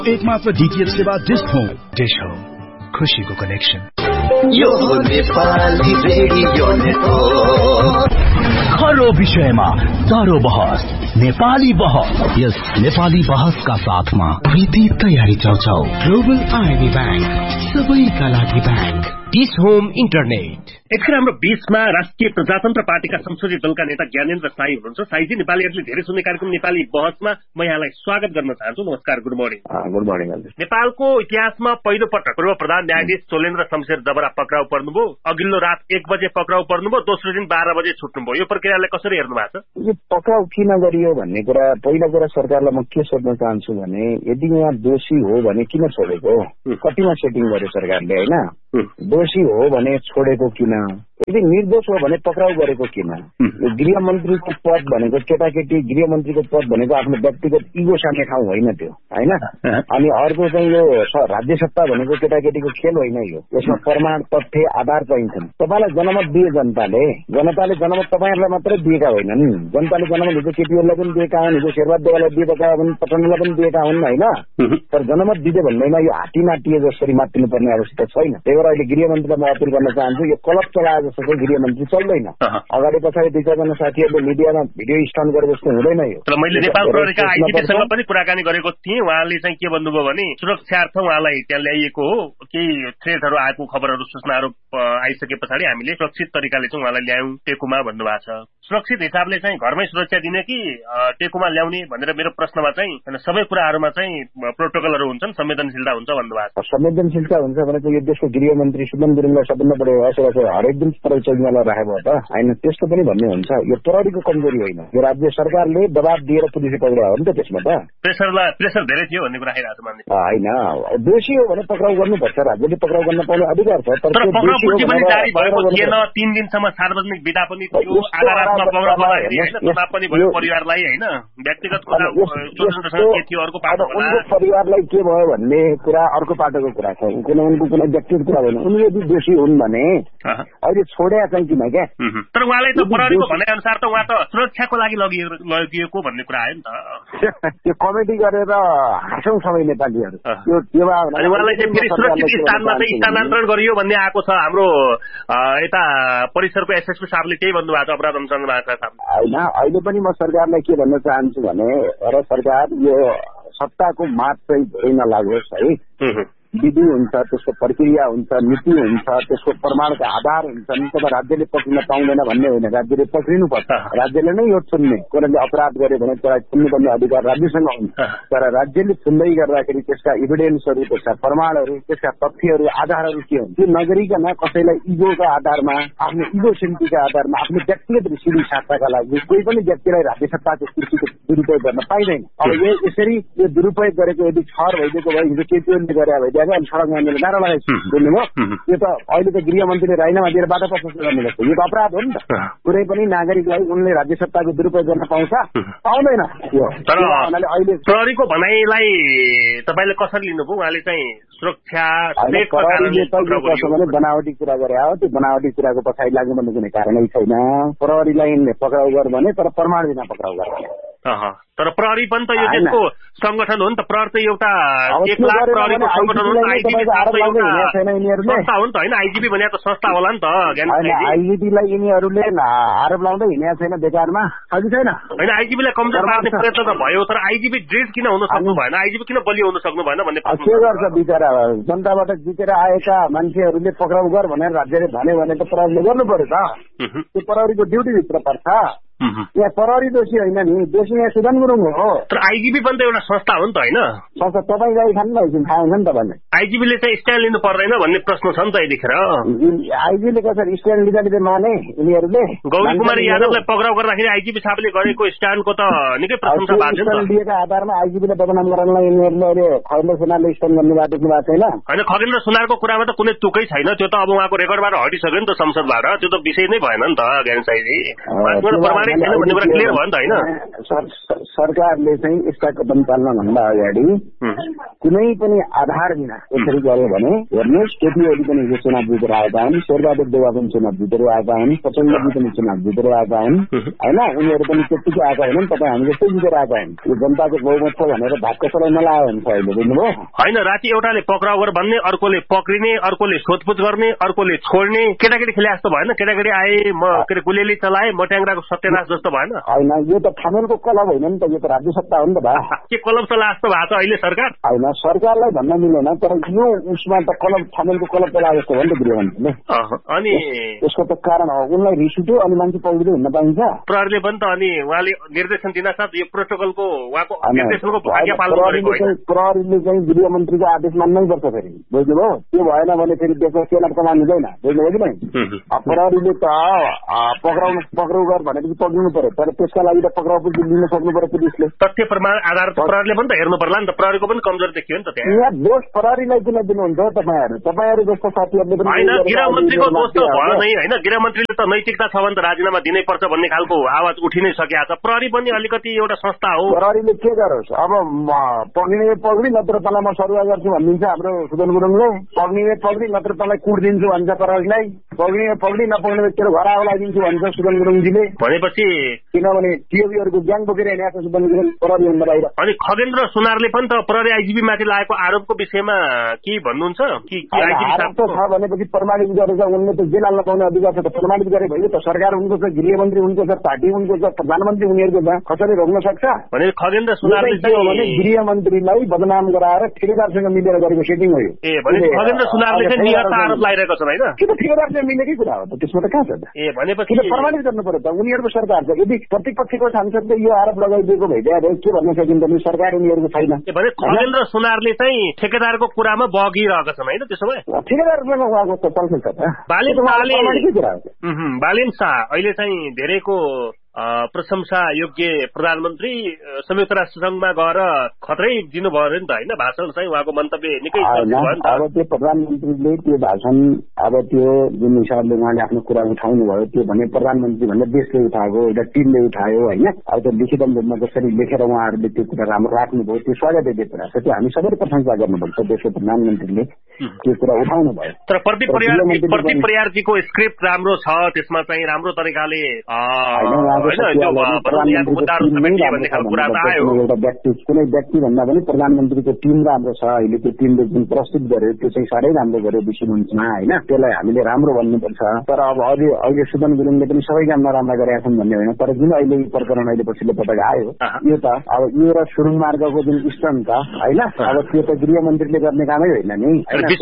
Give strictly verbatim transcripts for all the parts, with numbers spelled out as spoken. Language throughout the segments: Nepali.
एकमात्र डीटीएच सेवा डिश होम। डिश होम, खुशीको कनेक्सन। यो नेपाली रेडियो नेटवर्क। खरो विषयमा चारो बहस, नेपाली बहस। यस नेपाली बहसका साथमा विधि तयारी चौचौ। ग्लोबल आईबी बैंक, सबैका लागि बैंक। Dish home internet. यतिखेर हाम्रो बीचमा राष्ट्रिय प्रजातन्त्र पार्टीका संसदीय दलका नेता ज्ञानेन्द्र साई हुनुहुन्छ। साईजी, नेपालीहरूले धेरै सुन्ने कार्यक्रम नेपाली बहसमा म यहाँलाई स्वागत गर्न चाहन्छु। नमस्कार, गुड मर्निङ। Good morning. नेपालको इतिहासमा पहिलो पटक पूर्व प्रधान न्यायाधीश सोलेन्द्र शमशेर जबरा पक्राउ पर्नुभयो। अघिल्लो रात एक बजे पक्राउ पर्नुभयो, दोस्रो दिन बाह्र बजे छुट्नुभयो। यो प्रक्रियालाई कसरी हेर्नु भएको छ? यो पक्राउ किन गरियो भन्ने कुरा पहिला कुरा सरकारलाई म के सोध्न चाहन्छु भने, यदि यहाँ दोषी हो भने किन छोडेको? कतिमा सेटिङ गर्यो सरकारले, होइन? दोषी हो भने छोडेको किन? यदि निर्दोष हो भने पक्राउ गरेको किन? गृह मन्त्रीको पद भनेको केटाकेटी, गृह मन्त्रीको पद भनेको आफ्नो व्यक्तिगत इगो सार्ने ठाउँ होइन त्यो, होइन? अनि अर्को चाहिँ यो राज्य सत्ता भनेको केटाकेटीको खेल होइन। यो यसमा प्रमाण, तथ्य, आधार चाहिन्छन्। तपाईँलाई जनमत दिए जनताले, जनताले जनमत तपाईँहरूलाई मात्रै दिएका होइनन्। जनताले जनमत हिजो केटीहरूलाई पनि दिएका हुन्, हिजो शेरबहादुरलाई दिएका हुन्, पटनलाई पनि दिएका हुन्, होइन? तर जनमत दिँदै भन्दैमा यो हात्ती नाटिए जसरी मात्रिनुपर्ने आवश्यकता छैन। त्यही भएर अहिले गृहमन्त्रीलाई म अपील गर्न चाहन्छु, यो कलप चलाए जस्तो चाहिँ गृहमन्त्री चल्दैन। अगाडि पछाडि दुई चारजना साथीहरूले मिडियामा भिडियो स्टन गरे जस्तो हुँदैन। यो तर मैले नेपाल प्रहरीका आइजिपीसँग पनि कुराकानी गरेको थिएँ। उहाँले चाहिँ के भन्नुभयो भने, सुरक्षार्थ उहाँलाई त्यहाँ ल्याइएको हो, केही थ्रेटहरू आएको खबरहरू, सूचनाहरू आइसके पछाडि हामीले सुरक्षित तरिकाले चाहिँ उहाँलाई ल्यायौँ टेकुमा भन्नुभएको छ। सुरक्षित हिसाबले चाहिँ घरमै सुरक्षा दिने कि टेकुमा ल्याउने भनेर मेरो प्रश्नमा चाहिँ सबै कुराहरूमा चाहिँ प्रोटोकलहरू हुन्छन्, संवेदनशीलता हुन्छ भन्नुभएको छ। संवेदनशीलता हुन्छ भने चाहिँ यो देशको गृहमन्त्री सुमन गुरुङलाई सबभन्दा बढी असर हरेक दिन प्रहरी चौकीमा राखेको हो त, होइन? त्यस्तो पनि भन्ने हुन्छ। यो प्रहरीको कमजोरी होइन, यो राज्य सरकारले दबाब दिएर पुलिसले पक्राउ हो नि त। त्यसमा त प्रेसरलाई प्रेसर धेरै थियो भन्ने कुरा आइरहेको छ मान्छे, होइन? दोषी हो भने पक्राउ गर्नुपर्छ, राज्यले पक्राउ गर्न पाउने अधिकार छ। तर पक्राउ पनि जारी भएको थिएन, तीन दिनसम्म सार्वजनिक विदा पनि थियो, आधारमा पक्राउ गर्दा पनि भयो परिवारलाई, होइन? व्यक्तिगत कुरा के थियो अर्को पाटो, उनको परिवारलाई के भयो भन्ने कुरा अर्को पाटोको कुरा छ। कुनै उनको कुनै व्यक्तिगत कुरा होइन। उनले यदि दोषी हुन् भने अहिले छोड्या चाहिँ किन क्या? तर उहाँलाई त प्रहरीको भनाइ अनुसार त उहाँ त सुरक्षाको लागि लगिएको भन्ने कुरा आयो नि त। त्यो कमेटी गरेर हाँसौँ सबै नेपालीहरू। त्यो उहाँलाई चाहिँ फेरि सुरक्षित स्थानमा चाहिँ स्थानान्तरण गरियो भन्ने आएको छ। हाम्रो यता परिसरको एसएसपी साहबले त्यही भन्नुभएको छ, अपराध अनुसन्धान महाशाखा साहब। होइन, अहिले पनि म सरकारलाई के भन्न चाहन्छु भने, र सरकार यो सत्ताको मात चाहिँ धेरै नलागोस्, है? विधि हुन्छ, त्यसको प्रक्रिया हुन्छ, नीति हुन्छ, त्यसको प्रमाणका आधार हुन्छन्। तब राज्यले पक्रिन पाउँदैन भन्ने होइन, राज्यले पक्रिनुपर्छ। राज्यले नै यो चुन्ने, कसैले अपराध गर्यो भने त्यसलाई चुन्नुपर्ने अधिकार राज्यसँग हुन्छ। तर राज्यले चुन्दै गर्दाखेरि त्यसका इभिडेन्सहरू, त्यसका प्रमाणहरू, त्यसका तथ्यहरू, आधारहरू के हुन्छ त्यो नगरिकन कसैलाई इगोका आधारमा, आफ्नो इगो सेन्टीका आधारमा, आफ्नो व्यक्तिगत सिधी स्वार्थका लागि कोही पनि व्यक्तिलाई राज्य सत्ताको कुर्सीको दुरुपयोग गर्न पाइँदैन। अब यो यसरी यो दुरुपयोग गरेको यदि छर भइदिएको भए हिजो केपिओले गरे भइदिएको अनि सडकमा हामीले नारा लगाइसक्यो, बुझ्नुभयो? यो त अहिले त गृहमन्त्रीले राजीनामा दिएर बाटो प्रशस्त गर्ने जस्तो यो त अपराध हो नि त। कुनै पनि नागरिकलाई उनले राज्य सत्ताको दुरुपयोग गर्न पाउँछ? पाउँदैन। तर अहिले प्रहरीको भनाइलाई तपाईँले कसरी लिनुभयो? उहाँले चाहिँ सुरक्षा बनावटी कुरा गरे हो, त्यो बनावटी कुराको पछाडि लाग्नु भन्ने कुनै कारणै छैन। प्रहरीलाई पक्राउ गर भने तर प्रमाण बिना पक्राउ गर्ने। तर प्रहरी पनि त यो देशको संगठन हो नि त। प्रहरी त एउटा एक लाख प्रहरीको संगठन हो नि त। आइजिपी संस्था हो नि त, होइन? आइजिपी भने त संस्था होला नि त। आइजिपीलाई यिनीहरूले आरोप लाउँदै हिँडेको छैन बेकारमा, अघि छैन? होइन, आइजिपीलाई कमजोर पार्ने प्रयत्न त भयो, तर आइजिपी ड्रेस किन हुन सक्नु भएन? आइजिपी किन बलियो हुन सक्नु भएन भन्ने के गर्छ बिचरा? जनताबाट जितेर आएका मान्छेहरूले पक्राउ गर भनेर राज्यले भन्यो भने त प्रहरीले गर्नु पर्यो त। त्यो प्रहरीको ड्युटीभित्र पर्छ। यहाँ प्रहरी दोषी होइन नि, दोषी यहाँ सुदन गुरुङ हो। तर आइजिपी पनि त एउटा संस्था हो नि त, होइन? संस्था तपाईँ गाई खानु न, थाहा हुन्छ नि तपाईँले। आइजिपीले चाहिँ स्ट्यान्ड लिनु पर्दैन भन्ने प्रश्न छ नि त यतिखेर। आइजीले कसरी स्ट्यान्ड लिँदा लिँदै माने यिनीहरूले? गौरी कुमार यादवलाई पक्राउ गर्दाखेरि आइजिपी साहबले गरेको स्ट्यान्डको त निकै प्रशंसा भएको छ। दिएका आधारमा आइजिपीले बदनाम गराउनलाई यिनीहरूले अहिले खगेन्द्र सुनारले स्ट्यान्ड गर्नु देख्नु भएको छैन? होइन, खगेन्द्र सुनारको कुरामा त कुनै तुकै छैन। त्यो त अब उहाँको रेकर्डबाट हटिसक्यो नि त संसदबाट। त्यो त विषय नै भएन नि त ज्ञान साईजी। प्रमाणै सही छैन भन्ने कुरा क्लियर भयो नि त होइन? सरकारले चाहिँ यस्ता कदम चाल्न भन्दा अगाडि कुनै पनि आधार बिना यसरी गर्यो भने हेर्नुहोस्, केपी पनि यो चुनाव जितेर आएका हुन्, शेरबहादुर देउवा पनि चुनाव जितेर आएका हुन्, पचौधरी पनि चुनाव जितेर आएका हुन् होइन, उनीहरू पनि त्यत्तिकै आएका होइनन्, तपाईँ हामी जस्तै जितेर आएका हुन्। यो जनताको बहुमत छ भनेर भात कसैलाई नलायो हुन्छ अहिले, बुझ्नुभयो होइन? राति एउटाले पक्राउ गर भन्ने, अर्कोले पक्रिने, अर्कोले सोधपुछ गर्ने, अर्कोले छोड्ने, केटाकेटी खेले जस्तो भएन? केटाकेटी आए म के अरे गुलेली चलाए, म ट्याङ्राको सत्यनाश जस्तो भएन? होइन, यो त छामेलको कलब होइन नि त, यो त राज्य सत्ता हो नि त भा। के कलब चला जस्तो भएको छ अहिले सरकार? होइन, सरकारलाई भन्न मिलेन, तर यो उसमा त कलब छामेलको कलब चला जस्तो हो नि त गृहमन्त्रीले। अनि यसको त कारण हो उनलाई रिस उठ्यो अनि मान्छे पौडिँदै हिँड्न पाइन्छ? प्रहरीले पनि त अनि उहाँले निर्देशन दिन साथ यो प्रोटोकलको उहाँको निर्देशनको आज्ञा पालन गरेको होइन? प्रहरीले चाहिँ गृहमन्त्रीको आदेश मान्नै पर्छ फेरि, बुझ्नुभयो? त्यो भएन भने फेरि देशमा सेना कमान हुँदैन, बुझ्नुभयो कि नै? प्रहरीले त पक्राउ पक्राउ गर भनेपछि पक्रिनु पर्यो, तर त्यसका लागि त पक्राउ पनि लिन सक्नु पर्यो पुलिसले। तथ्य प्रमाण आधार प्रहरीले पनि त हेर्नु पर्ला नि त, प्रहरीको पनि कमजोर देखियो नि त त्यहाँ। यहाँ दोष प्रहरीलाई किन दिनुहुन्छ तपाईँहरू? तपाईँहरू जस्तो साथीहरूले पनि होइन, गृहमन्त्रीको दोष त भयो नै होइन, गृहमन्त्रीले त नैतिकता छ भने त राजीनामा दिनै पर्छ भन्ने खालको आवाज उठि नै सकेको छ। प्रहरी पनि अलिकति एउटा संस्था हो, प्रहरीले के गरोस्? अब पक्रिने पक्री नत्र तँलाई म सरुवा गर्छु भनिदिन्छ हाम्रो सुदन गुरुङले, पक्रिने पक्री नत्र तँलाई कुट दिन्छु भन्छ प्रहरीलाई, पक्रिने पक्री नपक्रिने व्यक्तिहरू घर आउला दिन्छु भन्छ सुदन गुरुङजीले। भनेपछि किनभने टिओबीहरूको ग्याङ बोकेर हिँडेको छ सुदन गुरुङ प्रहरी भन्दा बाहिर। अनि खगेन्द्र सुनारले पनि त प्रहरी आइजिपी माथि लागेको आरोपको विषयमा के भन्नुहुन्छ कि आरोप त छ भनेपछि प्रमाणित गरेर उनले त जेल हाल्न पाउने अधिकार छ, त प्रमाणित गरे भयो त। सरकार उनको छ, गृहमन्त्री उनको छ, पार्टी उनको छ, प्रधानमन्त्री उनीहरूको छ, कसरी रोक्न सक्छ? भने खगेन्द्र सुनारले भने गृहमन्त्रीलाई बदनाम गराएर ठेकेदारसँग मिलेर गरेको सेटिङ हो यो। ए भने खगेन्द्र सुनारले चाहिँ निहत्ता आरोप लगाइरहेको छ होइन? त्यो त ठेकेदारसँग मिलेकै कुरा हो त, त्यसमा त कहाँ छ त? ए भनेपछि प्रमाणित गर्नु पर्यो त, उनीहरूको सरकार छ। यदि प्रतिपक्षको सांसदले यो आरोप लगाइदिएको भइदिए के भन्न सकिन्छ भने सरकार उनीहरूको छैन। भने खगेन्द्र सुनारले चाहिँ ठेकेदारको कुरामा बगिरहेका छन् होइन? त्यसो भए ठेकेदारसँग उहाँको त चल्छ त। बालिन बालिन शाह अहिले चाहिँ धेरैको प्रशंसा योग्य प्रधानमन्त्री संयुक्त राष्ट्र संघमा गएर खतरै दिनुभयो अरे नि त होइन? भाषण चाहिँ उहाँको मन्तव्य निकै भयो नि त। अब त्यो प्रधानमन्त्रीले त्यो भाषण अब त्यो जुन हिसाबले उहाँले आफ्नो कुरा उठाउनु भयो त्यो भने प्रधानमन्त्री भन्ने देशले उठाएको, एउटा टिमले उठायो होइन? अब त्यो लिखित रूपमा कसरी लेखेर उहाँहरूले त्यो कुरा राम्रो राख्नुभयो, त्यो स्वागतयोग्य कुरा छ, त्यो हामी सबैले प्रशंसा गर्नुपर्छ। देशको प्रधानमन्त्रीले त्यो कुरा उठाउनु भयो। तर प्रदीप परियारजीको स्क्रिप्ट राम्रो छ, त्यसमा चाहिँ राम्रो तरिकाले एउटा व्यक्ति कुनै व्यक्ति भन्दा पनि प्रधानमन्त्रीको टिम राम्रो छ। अहिले त्यो टिमले जुन प्रस्तुत गर्यो त्यो चाहिँ साह्रै राम्रो गर्यो विश्वमञ्चमा होइन? त्यसलाई हामीले राम्रो भन्नुपर्छ। तर अब अहिले अहिले सुदन गुरुङले पनि सबै काम नराम्रा गरेका छन् भन्ने होइन, तर जुन अहिले प्रकरण अहिले पछिल्लो पटक आयो यो त अब यो र सुरुङ मार्गको जुन स्टन त होइन, अब त्यो त गृहमन्त्रीले गर्ने कामै होइन नि।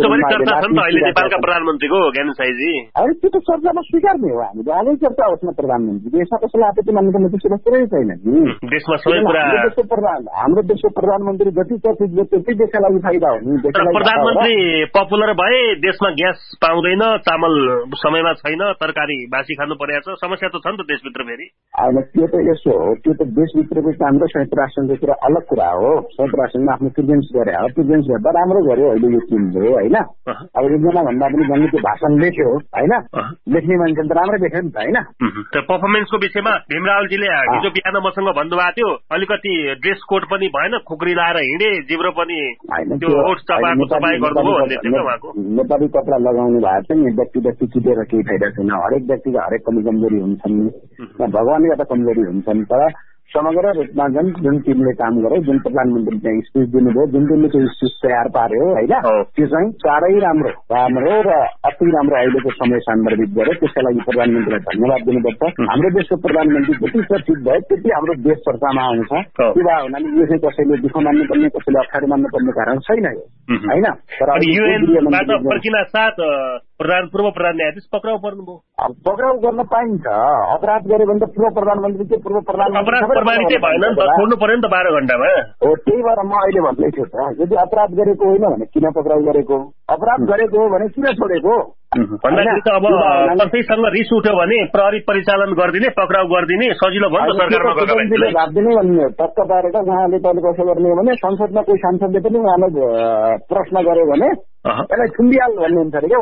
प्रधानमन्त्रीको होइन त्यो त चर्चामा स्वीकार्ने हो, हामीले हालै चर्चा होस् न प्रधानमन्त्रीको, यसमा कसैलाई आपत्ति मान्नुपर्ने त्यस्तो कुरै छैन नि। देशमा सबै कुरा हाम्रो देशको प्रधानमन्त्री जति चर्चित त्यति देशका लागि फाइदा हो नि। प्रधानमन्त्री पपुलर भए देशमा ग्यास पाउँदैन, चामल समयमा छैन, तरकारी बासी खानु परेको छ, समस्या त छ नि त देशभित्र फेरि। होइन त्यो त यसो हो, त्यो त देशभित्रको हाम्रो संयुक्त राष्ट्रको कुरा अलग कुरा हो। संयुक्त राष्ट्रमा आफ्नो प्रेजेन्स गरे हो, प्रेजेन्स गर्दा राम्रो गर्यो अहिले यो टिमले होइन? अब एकजना भन्दा पनि जसले त्यो भाषण लेख्यो होइन, लेख्ने मान्छेले त राम्रै लेख्यो नि त होइन? पर्फर्मेन्सको विषयमा भीमरावलजीले हिजो बिहान मसँग भन्नुभएको थियो अलिकति ड्रेस कोड पनि भएन, खुकुरी लाएर हिँडे, जिब्रो पनि त्यो ओठ चपाएको सफाई गर्नुभयो भन्दै थियो उहाँको। नेपाली कपडा लगाउनु भएको छ नि, व्यक्ति व्यक्ति छुटेर केही फाइदा छैन। हरेक व्यक्तिको हरेक कमी कमजोरी हुन्छन्, भगवानका त कमजोरी हुन्छन्। तर समग्र रूपमा जुन जुन टिमले काम गर्यो, जुन प्रधानमन्त्री चाहिँ स्पिच दिनुभयो, जुन जुनले त्यो स्पिच तयार पार्यो होइन, त्यो चाहिँ साह्रै राम्रो राम्रो र अति राम्रो अहिलेको समय सान्दर्भिक गर्यो। त्यसका लागि प्रधानमन्त्रीलाई धन्यवाद दिनुपर्छ। हाम्रो देशको प्रधानमन्त्री जति चर्चित भयो त्यति हाम्रो देश चर्चामा आउँछ। त्यो भयो हुनाले यो चाहिँ कसैले दुःख मान्नुपर्ने, कसैले अप्ठ्यारो मान्नुपर्ने कारण छैन यो होइन। तर फर्किना साथ प्रधान पूर्व प्रधान न्यायाधीश पक्राउ पर्नुभयो। पक्राउ गर्न पाइन्छ, अपराध गऱ्यो भने त पूर्व प्रधानमन्त्री चाहिँ पूर्व प्रधानमन्त्री प्रमाणितै भएन नि त, छोड्नु पर्यो नि त बाह्र घण्टामा। हो त्यही भएर म अहिले भन्दै छु त, यदि अपराध गरेको होइन भने किन पक्राउ गरेको? अपराध गरेको हो भने किन छोडेको? भन्दाखेरि त अब कसैसँग रिस उठ्यो भने प्रहरी परिचालन गरिदिने, पक्राउ गरिदिने सजिलो भयो नि त सरकारमा गएको मान्छेलाई। राख्दिने भन्ने टक्क पारेर उहाँले तैँले कसो गर्ने हो भने संसदमा कोही सांसदले पनि उहाँलाई प्रश्न गर्यो भने यसलाई छुम्बिहाल भन्ने हुन्छ अरे क्या उहाँले।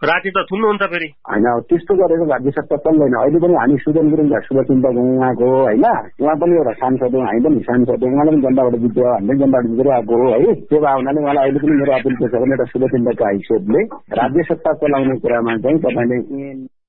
राति त थुन्नुहुन्छ फेरि होइन त्यस्तो गरेर राज्य सत्ता चल्दैन। अहिले पनि हामी सुजन गुरुङ शुभचिन्तक हौँ उहाँको होइन, उहाँ पनि एउटा सांसद हो, हामी पनि सांसद हौँ, उहाँलाई पनि जनताबाट जित्यो, हामी जनताबाट जितेर आएको हो है। त्यो भए हुनाले उहाँलाई अहिले पनि मेरो अपिल के छ भने एउटा शुभचिन्तकको हैसियतले राज्य सत्ता चलाउने कुरामा चाहिँ तपाईँले